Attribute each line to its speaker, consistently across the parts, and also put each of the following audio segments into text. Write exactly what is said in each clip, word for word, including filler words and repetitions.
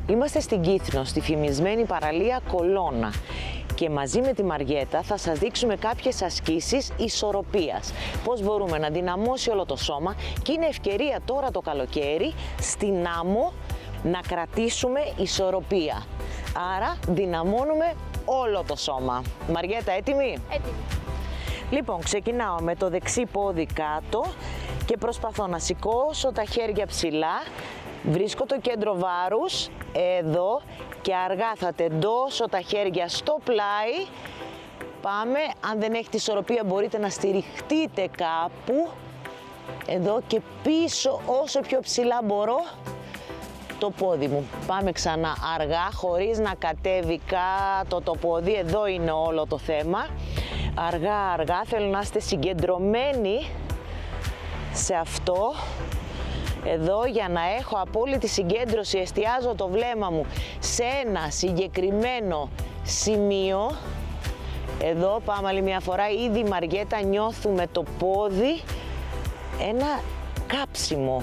Speaker 1: Είμαστε στην Κύθνο, στη φημισμένη παραλία Κολώνα και μαζί με τη Μαριέτα θα σας δείξουμε κάποιες ασκήσεις ισορροπίας. Πώς μπορούμε να δυναμώσει όλο το σώμα και είναι ευκαιρία τώρα το καλοκαίρι στην άμμο να κρατήσουμε ισορροπία. Άρα δυναμώνουμε όλο το σώμα. Μαριέτα, έτοιμη?
Speaker 2: Έτοιμη.
Speaker 1: Λοιπόν, ξεκινάω με το δεξί πόδι κάτω και προσπαθώ να σηκώσω τα χέρια ψηλά. Βρίσκω το κέντρο βάρους εδώ και αργά θα τεντώσω τα χέρια στο πλάι. Πάμε, αν δεν έχετε ισορροπία μπορείτε να στηριχτείτε κάπου. Εδώ και πίσω όσο πιο ψηλά μπορώ το πόδι μου. Πάμε ξανά αργά χωρίς να κατέβει κάτω το πόδι. Εδώ είναι όλο το θέμα. Αργά αργά θέλω να είστε συγκεντρωμένοι σε αυτό. Εδώ για να έχω απόλυτη συγκέντρωση εστιάζω το βλέμμα μου σε ένα συγκεκριμένο σημείο. Εδώ πάμε άλλη μια φορά, ήδη η Μαριέτα νιώθουμε το πόδι ένα κάψιμο.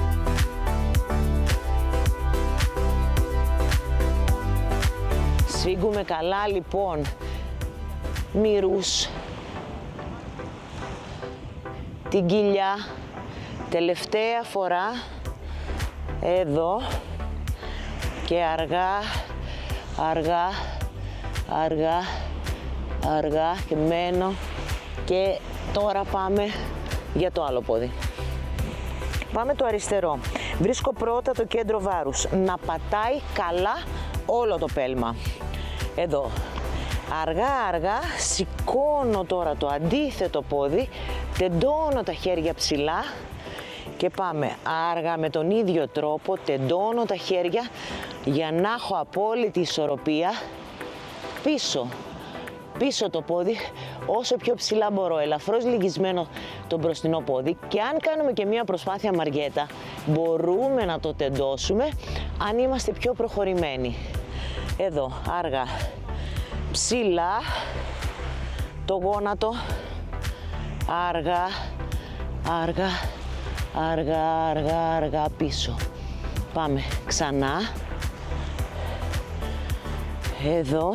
Speaker 1: Σφίγγουμε καλά λοιπόν μυρούς, την κοιλιά. Τελευταία φορά εδώ και αργά, αργά, αργά, αργά και μένω και τώρα πάμε για το άλλο πόδι. Πάμε το αριστερό. Βρίσκω πρώτα το κέντρο βάρους, να πατάει καλά όλο το πέλμα. Εδώ. Αργά αργά σηκώνω τώρα το αντίθετο πόδι, τεντώνω τα χέρια ψηλά και πάμε άργα με τον ίδιο τρόπο, τεντώνω τα χέρια για να έχω απόλυτη ισορροπία. Πίσω, πίσω το πόδι όσο πιο ψηλά μπορώ, ελαφρώς λυγισμένο το μπροστινό πόδι και αν κάνουμε και μία προσπάθεια Μαριέτα μπορούμε να το τεντώσουμε αν είμαστε πιο προχωρημένοι. Εδώ, άργα, ψηλά το γόνατο, άργα, άργα, αργά, αργά, αργά πίσω. Πάμε ξανά. Εδώ.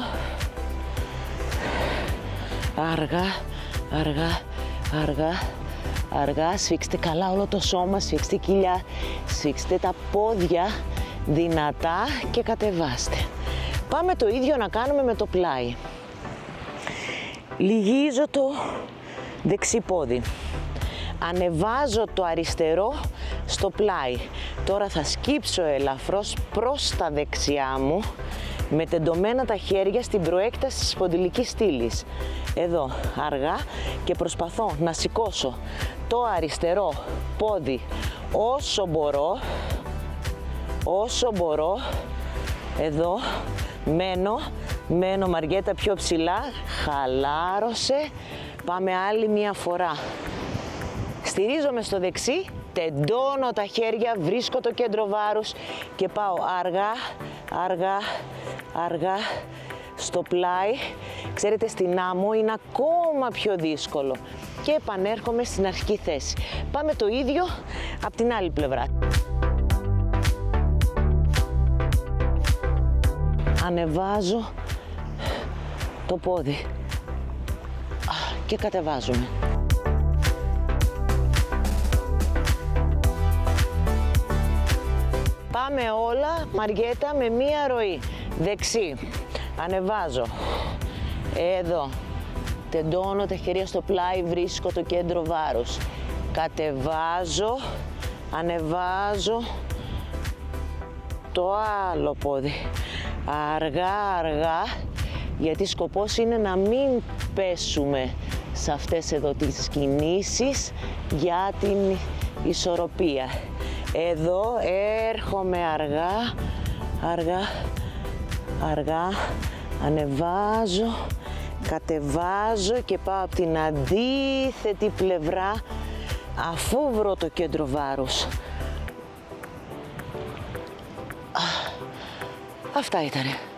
Speaker 1: Αργά, αργά, αργά, αργά. Σφίξτε καλά όλο το σώμα, σφίξτε κοιλιά, σφίξτε τα πόδια δυνατά και κατεβάστε. Πάμε το ίδιο να κάνουμε με το πλάι. Λυγίζω το δεξί πόδι. Ανεβάζω το αριστερό στο πλάι. Τώρα θα σκύψω ελαφρώς προς τα δεξιά μου με τεντωμένα τα χέρια στην προέκταση της σπονδυλικής στήλης. Εδώ αργά και προσπαθώ να σηκώσω το αριστερό πόδι όσο μπορώ, όσο μπορώ. Εδώ μένω, μένω Μαριέτα πιο ψηλά, χαλάρωσε. Πάμε άλλη μια φορά. Στηρίζομαι στο δεξί, τεντώνω τα χέρια, βρίσκω το κέντρο βάρους και πάω αργά, αργά, αργά στο πλάι. Ξέρετε, στην άμμο είναι ακόμα πιο δύσκολο και επανέρχομαι στην αρχική θέση. Πάμε το ίδιο από την άλλη πλευρά. Ανεβάζω το πόδι και κατεβάζουμε. Πάμε όλα, Μαριέτα, με μία ροή. Δεξί, ανεβάζω, εδώ, τεντώνω τα χέρια στο πλάι, βρίσκω το κέντρο βάρους. Κατεβάζω, ανεβάζω το άλλο πόδι. Αργά, αργά, γιατί σκοπός είναι να μην πέσουμε σε αυτές εδώ τις κινήσεις για την ισορροπία. Εδώ έρχομαι αργά, αργά, αργά, ανεβάζω, κατεβάζω και πάω από την αντίθετη πλευρά αφού βρω το κέντρο βάρους. Αυτά ήτανε.